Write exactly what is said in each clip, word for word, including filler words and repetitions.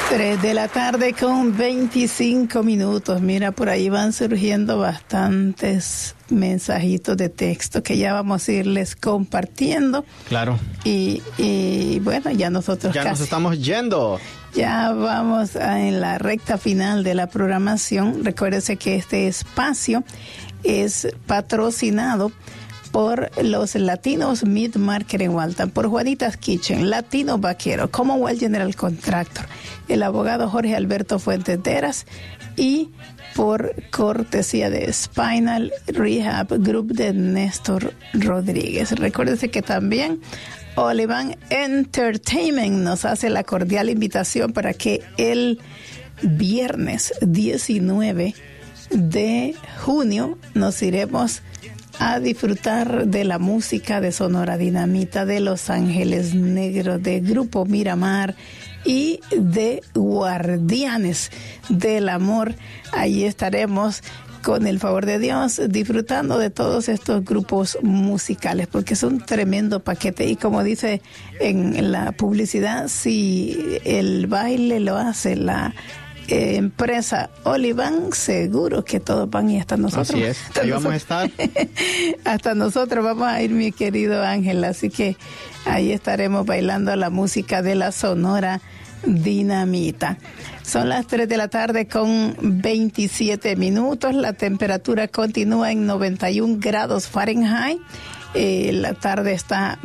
tres de la tarde con veinticinco minutos. Mira, por ahí van surgiendo bastantes mensajitos de texto que ya vamos a irles compartiendo. Claro. Y, y bueno, ya nosotros ya casi nos estamos yendo. Ya vamos a, en la recta final de la programación. Recuérdese que este espacio es patrocinado por los Latinos Meat Market en Waltham, por Juanitas Kitchen, Latino Vaquero, Commonwealth General Contractor, el abogado Jorge Alberto Fuentes Deras y por cortesía de Spinal Rehab Group de Néstor Rodríguez. Recuérdense que también Olivan Entertainment nos hace la cordial invitación para que el viernes diecinueve de junio nos iremos a disfrutar de la música de Sonora Dinamita, de Los Ángeles Negros, de Grupo Miramar y de Guardianes del Amor. Allí estaremos con el favor de Dios disfrutando de todos estos grupos musicales, porque es un tremendo paquete. Y como dice en la publicidad, si el baile lo hace la Eh, empresa Olivan, seguro que todos van y hasta nosotros. Así es, ahí vamos a estar. Hasta nosotros vamos a ir, mi querido Ángel, así que ahí estaremos bailando la música de la Sonora Dinamita. Son las tres de la tarde con veintisiete minutos, la temperatura continúa en noventa y un grados Fahrenheit, eh, la tarde está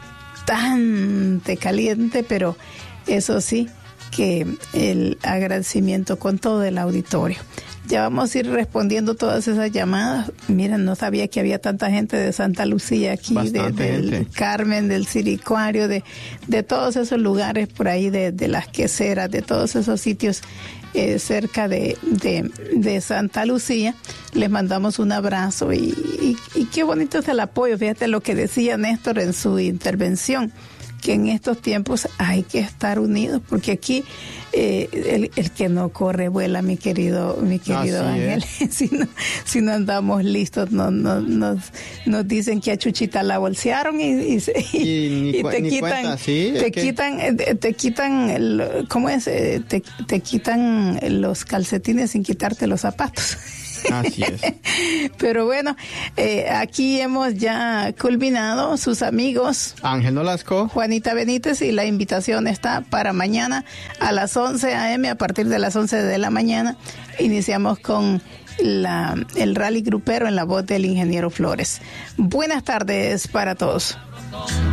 bastante caliente, pero eso sí, que el agradecimiento con todo el auditorio. Ya vamos a ir respondiendo todas esas llamadas. Mira, no sabía que había tanta gente de Santa Lucía aquí, de, del gente. Carmen, del Siricuario, de, de todos esos lugares por ahí, de, de las queseras, de todos esos sitios eh, cerca de, de, de Santa Lucía. Les mandamos un abrazo y, y, y qué bonito es el apoyo. Fíjate lo que decía Néstor en su intervención, que en estos tiempos hay que estar unidos, porque aquí eh, el, el que no corre vuela, mi querido mi querido Así Ángel. si, no, si no andamos listos, no, no, nos, nos dicen que a Chuchita la bolsearon y, y, y, y, y te quitan, cuenta, ¿sí? te, que... quitan te, te quitan, el, ¿cómo es? Te, te quitan los calcetines sin quitarte los zapatos. Así es. Pero bueno, eh, aquí hemos ya culminado. Sus amigos Ángel Nolasco, Juanita Benítez, y la invitación está para mañana a las once a eme. A partir de las once de la mañana iniciamos con la, el rally grupero en la voz del ingeniero Flores. Buenas tardes para todos.